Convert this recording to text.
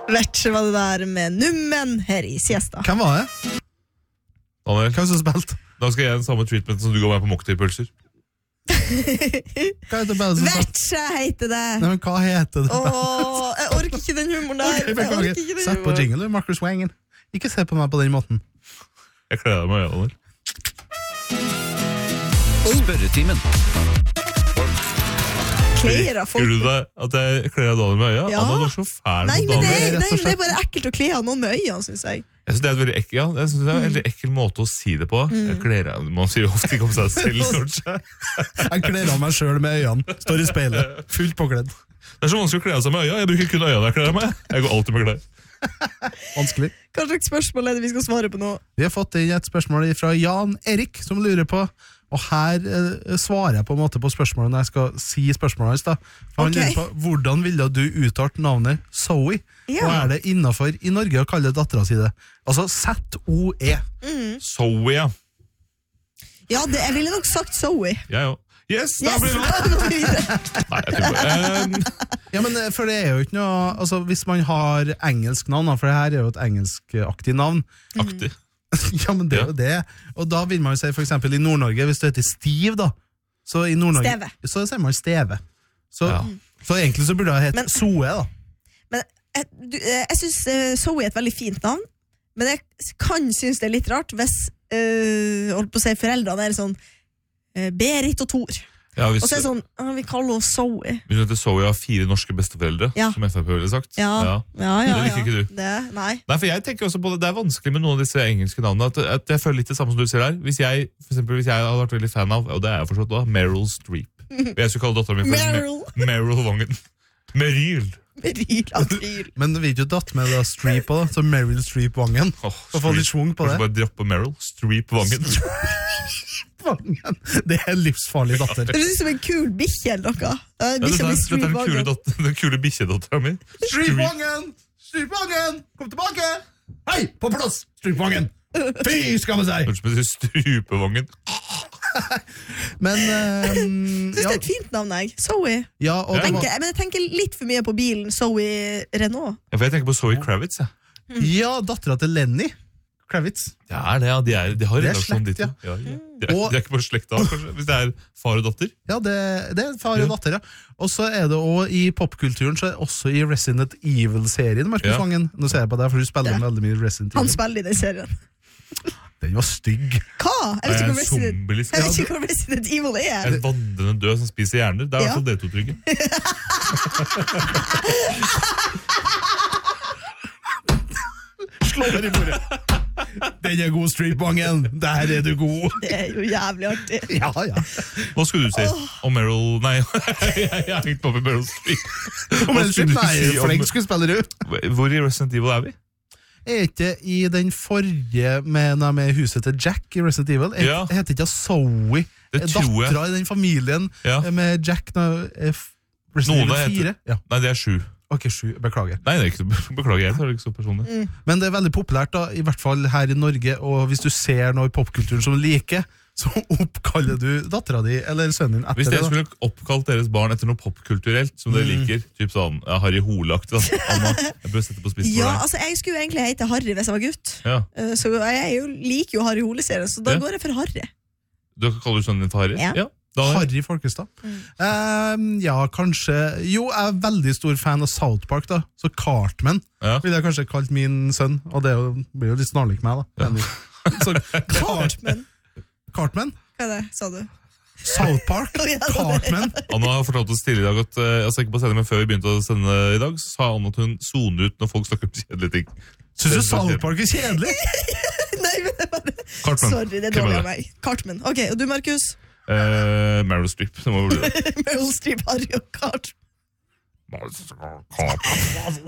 Vet ikke hva det der med nummen her I siesta. Hvem var det? Daniel, Hvem som spilte? da skal jeg gi den samme treatment som du ga meg på mocktailpølser. Hva heter bandet som Vet spilte? ikke heter det. Nei, men hva heter det? Jeg orker ikke den humoren der. Ok, beklager. Sett på jingle, Marcus Wangen. Ikke se på meg på den måten. Jeg kler deg med Daniel. Spørretimen. Kler av folk. Gjør du deg at jeg kler deg Daniel med øya? Ja. Anna, du er så fæl Nei, mot men det, Daniel. nei, det er bare ekkelt å kle av noen med øynene, synes jeg. Jeg synes det er et veldig ekkel, ja, jeg synes det er en veldig ekkel måte å si det på. Jeg kler deg, man sier jo ofte ikke om seg selv, kanskje. Jeg kler av meg selv med øynene. Står I speilet. Fullt påkledd. Det er så vanskelig å kle av seg med øya. Jeg bruker kun øya når jeg kler av meg. Jeg går alltid med klær. Vanskelig. Hva slags spørsmål er det vi skal svare på nå? Vi har fått inn et spørsmål fra Jan Erik, som lurer på, og her svarer jeg på en måte på spørsmålet når jeg skal si spørsmålet hans. Da. For han Ok. lurer på, hvordan ville du uttalt navnet Zoe? Ja. Og er det innenfor I Norge å kalle datteren si det? Altså Z-O-E. Zoe, ja. Ja, jeg ville nok sagt Zoe. Jeg òg. Yes, da Yes! blir det noe. Nei, jeg tror bare. Ja, men for det jo ikke noe, altså hvis man har engelsk navn, da, for det her jo et engelskaktig navn. Aktig. Ja, men det jo det. Og da vil man jo si for eksempel I Nord-Norge, hvis det heter Stiv da, så I Nord-Norge, Steve. så sier man Steve. Så, Ja. så egentlig så burde det hete Men- Zoe da. Men jeg synes Zoe er et veldig fint navn, men jeg kan synes det er litt rart hvis holdt på å si foreldrene er sånn Berit og Tor. Ja, hvis, Og så er det sånn, vi kaller henne Zoe. hvis du heter Zoe har 4 norske besteforeldre, Ja. som FrP ville sagt. Ja. Det liker ikke du. Nei. Nei, for jeg tenker også på det. Det er vanskelig med noen av disse engelske navnene. At jeg føler litt det samme som du sier her. Hvis jeg hadde vært veldig fan av, og det er jeg forstått da, Meryl Streep. Jeg skulle kalle datteren min for Meryl. Meryl Vangen. Meryl. April. Men vi ikke datt med da Streep da, så Meryl Streep Vangen. Oh, Og få litt svung på det. Kanskje bare droppe Meryl. Streep Vangen. Vangen. Det livsfarlig datter. Det høres ut som en kul bikkje eller noe. Ja, dette er den kule bikkjedatteren min. Streep Vangen! Streep Vangen! Kom tilbake! Hei, på plass! Streep Vangen! Fy, skal man si! Hørtes ut som Strupevangen. Men, Jeg synes det er et fint navn, jeg. Zoe. ja, og det var, Men jeg tenker litt for mye på bilen Zoe Renault. Ja, for jeg tenker på Zoe Kravitz, jeg. ja, datteren til Lenny Kravitz. Det er det, ja. De har Det er relasjon slekt, dit. ja. Ja, ja. De Og- er ikke bare slekta, kanskje. Hvis det er far og datter. Ja, det er far og datter, ja. Og så er det også i popkulturen, så er det også i Resident Evil-serien, Markus Ja. Vangen. Nå ser jeg på deg, for du spiller Ja. veldig mye Resident Han Evil. spiller i den serien. Den var stygg. Hva? Jeg vet ikke En hva Resident, zombie, liksom. jeg vet ikke hva Resident Evil er. En vandrende død som spiser hjerner. Det er i hvert fall det uttrykket. Slå deg i bordet. Den er god, Streep Vangen. Der er du god. Det er jo jævlig artig. Ja, ja. Hva skulle du si om Meryl... Nei, jeg har hengt på med Meryl Streep. Om Hva en skulle du nei, si om- flink skuespiller du. Hvor i Resident Evil er vi? Er ikke i den forrige med huset til Jack i Resident Evil? Ja. Heter ikke Zoe Det tror jeg. dattera i den familien Ja. med Jack Resident Noen Evil heter- 4? Ja. Nei, det er 7. Ok, 7, beklager. Nei, det er ikke så, beklager, jeg tar det ikke så personlig. Men det er veldig populært da, i hvert fall her i Norge, og hvis du ser noe i popkulturen som du liker, så oppkaller du dattera di eller sønnen din etter Hvis det. dere Da. skulle oppkalt deres barn etter noe popkulturelt som dere liker, typ sånn Harry Hole-aktig, da. Anna, jeg bør sette på spissen Ja, for deg. altså jeg skulle jo egentlig hete Harry hvis jeg var gutt. Ja. Så liker jo Harry Hole-serien, så da Ja. går jeg for Harry. Du kaller sønnen din for Harry? Ja. Da, Harry Folkestad. Ja, kanskje. Jo, jeg er veldig stor fan av South Park, da. Så Cartman ja. ville jeg kanskje kalt min sønn, og det blir jo litt snarlik meg, da. Så, Cartman. Cartman? Hva er det, sa du? South Park? Ja, det er det. Cartman? Anna har fortalt oss tidligere i dag at altså ikke på scenen, men før vi begynte å sende i dag, så sa Anna at hun soner ut når folk snakker om kjedelige ting. Syns du South Park er kjedelig? Nei, men det er bare... Cartman. Sorry, det er Hvem dårlig er av meg. Cartman. Ok, og du, Markus? Meryl Streep. Det må bli det. Meryl Streep, Harry og Cartman.